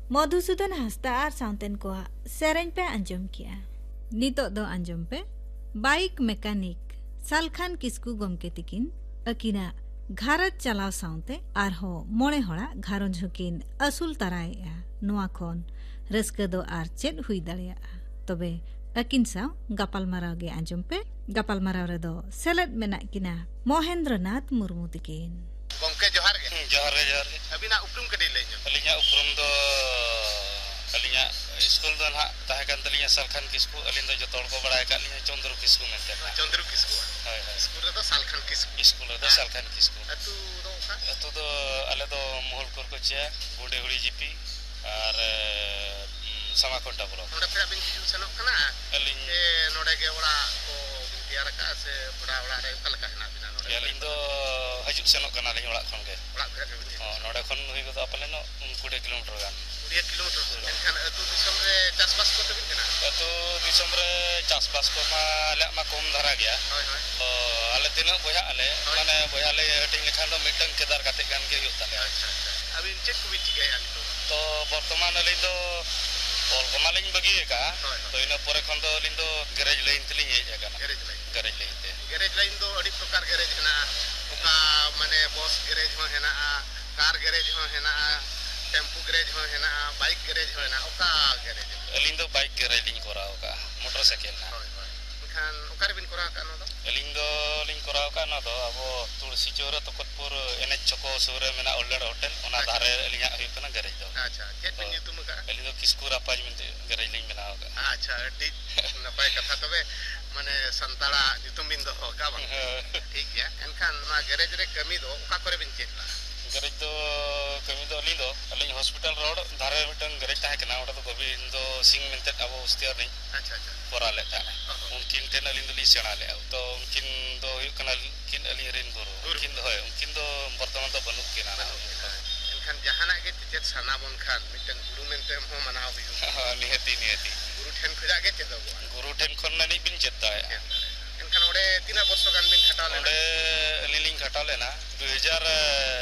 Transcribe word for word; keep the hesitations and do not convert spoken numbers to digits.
मधुसूदन हांसदा और साउंतेन को सेरेन पे अंजम किया नितो दो अंजम पे बाइक मैकेनिक सालखान किस्कू गमके तिकिन अकिना घारत चलाव साउंते आरहो मोणे होड़ा घारोंज हकिन असुल तराया नोआ खोन रस्का दो आर चेद हुई दाड़िया तबे अकिन साव गपाल माराव गे अंजम पे गपाल माराव रे दो सेलेद मेना किना महेंद्रनाथ मुर्मू तिकिन गमके जोहार गे जोहार गे जोहार गे अबिना उपरुम कदि लई जो अलिया उपरुम दो अलिया स्कूल दो ना ताहे कान तलिया सालखान किस्कू अलिन दो जतोड़ को बड़ाय का लिया चंद्र किस्कू मेनते चंद्र किस्कू हाय हाय स्कूल रे दो सालखान किस्कू स्कूल रे दो सालखान किस्कू अतु दो का अतु दो अले दो मोहल कोर को चे गुंडे हुड़ी जीपी और sama konta bro नोडे पे अबिन हिजु सनोक कना अलिन ए नोडे गे ओड़ा को बियार का से बड़ा ओड़ा रे कल का ना बिना नोडे अलिन दो हजु सनोक कना लिन ओड़ा खन गे ओड़ा पे के बिन हां नोडे खन हुई गो अपने नो कुड़े किलोमीटर गान कुड़े किलोमीटर एनखान अतु दिसम रे चासबास को तबिन कना अतु दिसम रे चासबास को मा ले मा कम धरा गया होय होय तो आले तिना बोया आले माने बोया ले हटिंग लेखान दो मिटंग केदार काते गान के हुई ताले अच्छा अच्छा अबिन चेक को बिच गया आली तो वर्तमान अलिन दो और गमालिंग बगी का तो इन परे खन दो लिन दो गैरेज लाइन तलिंग हे जागा गैरेज लाइन गैरेज लाइन ते गैरेज लाइन दो अड़ी प्रकार गैरेज हेना ओका माने बस गैरेज हो हेना कार गैरेज हो हेना टेम्पो गैरेज हो हेना बाइक गैरेज हो हेना ओका गैरेज अलिन दो बाइक गैरेज लिंग कोरा ओका मोटरसाइकिल ना होय होय खान ओकार बिन कोरा का न दो अलिन दो लिंग कोरा का न दो अबो तुलसी चौरा तकतपुर एनएच चको सुरे मेना ओल्डेड होटल ओना धारे अलिया हुई तना गैरेज दो अच्छा चेत बिन युतुम का अलिन दो किस्कुरा पाज मिनते गैरेज लिंग मेना ओका अच्छा डी नपाय कथा तबे माने संताड़ा युतुम बिन दो का बा ठीक है एनखान मा गैरेज रे कमी दो ओका करे बिन चेतला गैरेज दो कमी दो अलिन दो अलिन हॉस्पिटल रोड धारे मिटन गैरेज ताहे कना ओटा दो गोविंद दो सिंह मिनते अबो उस्तियार नहीं अच्छा अच्छा कोरा ले ताने उनकिन टेन अलिन दली सेना ले तो उनकिन दो कना किन अलिन रेन गुरु उनकिन दो है उनकिन दो वर्तमान दो बनुक किना एनखान जहाना के चेत साना बन खान मिटन गुरु मेनते हो मनाव हुई हां निहति निहति गुरु ठेन खजा के चेत दो गुरु ठेन खन ननी बिन चेता है एनखान ओडे तीना वर्ष गान बिन खटाले ओडे अलिलिंग खटाले ना दो हज़ार